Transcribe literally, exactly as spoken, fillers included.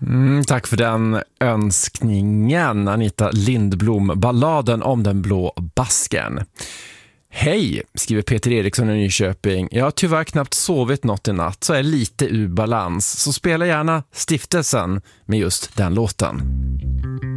Mm, tack för den önskningen, Anita Lindblom. Balladen om den blå basken. Hej, skriver Peter Eriksson i Nyköping. Jag har tyvärr knappt sovit något i natt, så är lite ur balans. Så spela gärna Stiftelsen med just den låten.